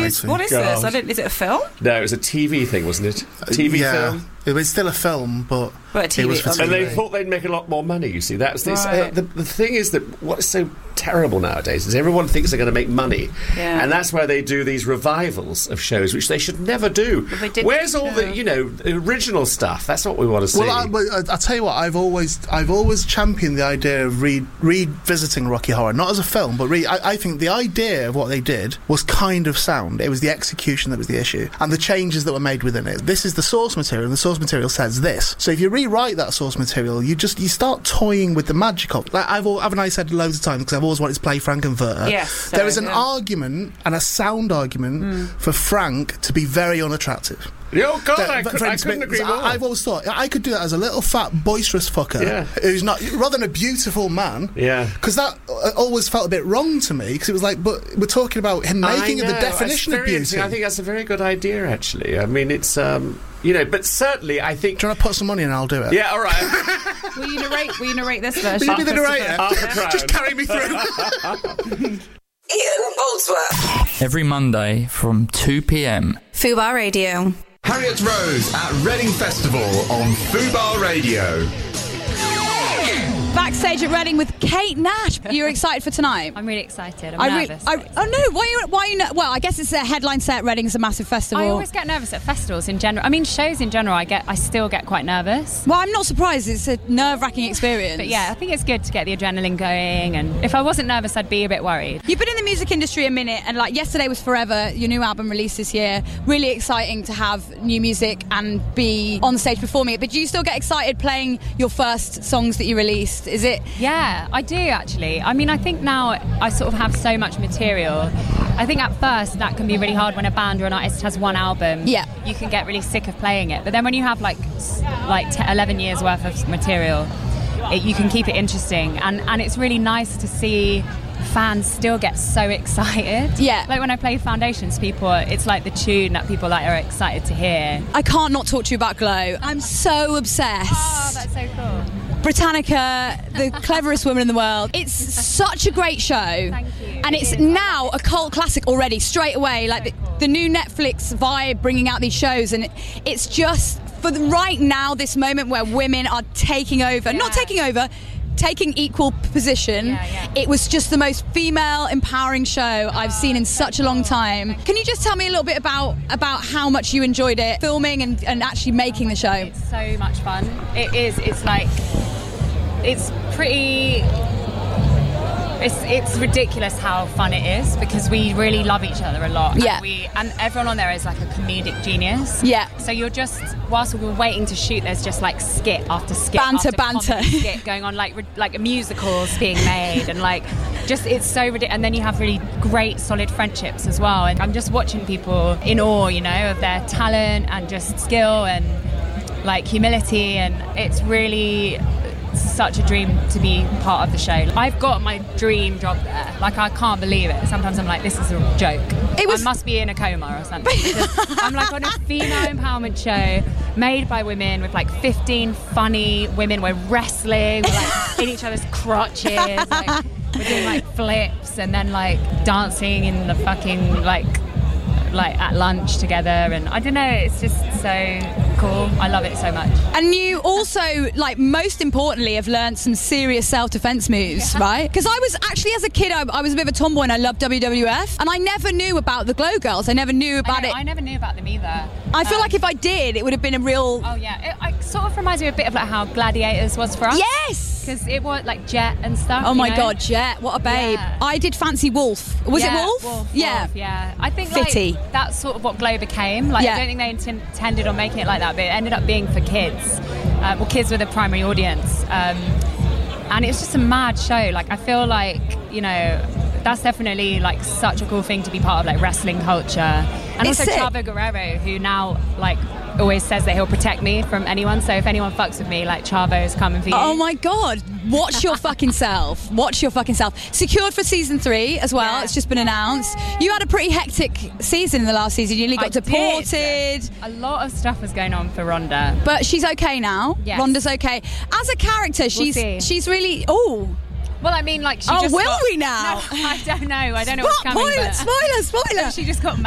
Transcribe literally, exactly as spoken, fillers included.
is, what is God. this? I don't, is it a film? No, it was a T V thing, wasn't it? T V yeah. film. It was still a film, but But a T V, it was for okay. And T V. they thought they'd make a lot more money, you see. That's this, Right. uh, the, the thing is that what's so terrible nowadays is everyone thinks they're going to make money. Yeah. And that's why they do these revivals of shows, which they should never do. But they did Where's make all a the, show. you know, original stuff? That's what we want to see. Well, I, well, I, I'll tell you what. I've always, I've always championed the idea of re- revisiting Rocky Horror, not as a film, but re- I, I think the idea of what they did was kind of sound. It was the execution that was the issue, and the changes that were made within it. This is the source material, and the source material says this. So if you rewrite that source material, you just you start toying with the magic of. Like I've, al- haven't I said loads of times because I've always wanted to play Frankenfurter. Yes, so, there is an yeah. argument and a sound argument Mm. for Frank to be very unattractive. oh, God, That- I, that could, for I instance, couldn't agree I- more. I've always thought I could do that as a little fat boisterous fucker Yeah. who's not rather than a beautiful man. Yeah. Because that uh, always felt a bit wrong to me because it was like, but we're talking about him making I it the know, definition that's of very beauty. interesting. I think that's a very good idea, actually. I mean, it's, um, you know, but certainly I think... Do you want to put some money in and I'll do it? Yeah, all right. Will you narrate, will you narrate this version? Will you be the narrator? Half a crown. Just carry me through. Ian Boldsworth. Every Monday from two p.m. Fubar Radio. Harriet Rose at Reading Festival on Fubar Radio. Backstage at Reading with Kate Nash. You're excited for tonight? I'm really excited. I'm I re- nervous. I, oh no! Why? Are you, why? Are you, ner- well, I guess it's a headline set. Reading's a massive festival. I always get nervous at festivals in general. I mean, shows in general. I get. I still get quite nervous. Well, I'm not surprised. It's a nerve-wracking experience. But yeah, I think it's good to get the adrenaline going. And if I wasn't nervous, I'd be a bit worried. You've been in the music industry a minute, and like yesterday was Forever, your new album released this year. Really exciting to have new music and be on stage performing it. But do you still get excited playing your first songs that you released? Is it? Yeah, I do actually. I mean, I think now I sort of have so much material. I think at first that can be really hard when a band or an artist has one album. Yeah. You can get really sick of playing it. But then when you have like s- like t- eleven years worth of material, it, you can keep it interesting. And, and it's really nice to see fans still get so excited. Yeah. Like when I play Foundations, people, it's like the tune that people like are excited to hear. I can't not talk to you about Glow. I'm so obsessed. Oh, that's so cool. Britannica, the cleverest woman in the world. It's such a great show. Thank you. And it's now a cult classic already, straight away. Like the, the new Netflix vibe bringing out these shows. And it, it's just, for the, right now, this moment where women are taking over, not Yeah. taking over, taking equal position. Yeah, yeah. It was just the most female empowering show I've seen in such a long time. Can you just tell me a little bit about about how much you enjoyed it, filming and, and actually making the show? It's so much fun. It is. It's like, it's pretty. It's it's ridiculous how fun it is because we really love each other a lot. Yeah. And, we, and everyone on there is like a comedic genius. Yeah. So you're just, whilst we were waiting to shoot, there's just like skit after skit Banter, after banter. comedy skit going on, like like musicals being made, and like just it's so ridiculous. And then you have really great, solid friendships as well. And I'm just watching people in awe, you know, of their talent and just skill and like humility, and it's really such a dream to be part of the show. I've got my dream job there. Like, I can't believe it. Sometimes I'm like, this is a joke. It was- I must be in a coma or something. Because I'm like on a female empowerment show made by women with like fifteen funny women. We're wrestling, we're like in each other's crotches. Like, we're doing like flips and then like dancing in the fucking like like at lunch together, and I don't know, it's just so cool. I love it so much. And you also, like, most importantly, have learned some serious self-defense moves, Yeah. right? Because I was actually, as a kid, I, I was a bit of a tomboy and I loved W W F, and I never knew about the Glow Girls. I never knew about I, know, it. I never knew about them either. I feel Um, like if I did, it would have been a real... Oh yeah, it, it sort of reminds me a bit of like how Gladiators was for us. Yes! Because it was like Jet and stuff. Oh you my know? God, Jet, what a babe. Yeah. I did Fancy Wolf. Was Yeah, it Wolf? Wolf yeah. Wolf, yeah. I think Fitty. like that's sort of what Glow became. Like Yeah. I don't think they int- intended on making it like that, but it ended up being for kids. Uh, well, kids were the primary audience. Um, and it was just a mad show. Like, I feel like, you know, that's definitely like such a cool thing to be part of, like wrestling culture. And It's also sick. Chavo Guerrero, who now like always says that he'll protect me from anyone. So if anyone fucks with me, like Chavo's coming for you. Oh my God, watch your fucking self. Watch your fucking self. Secured for season three as well. Yeah. It's just been announced. You had a pretty hectic season in the last season. You nearly got I deported. did. A lot of stuff was going on for Rhonda. But she's okay now. Yes. Rhonda's okay. As a character, she's see. she's really... Oh, Well, I mean, like she Oh, just will got- we now? No, I don't know. I don't know what's coming. spoiler, but spoiler, spoiler. she just got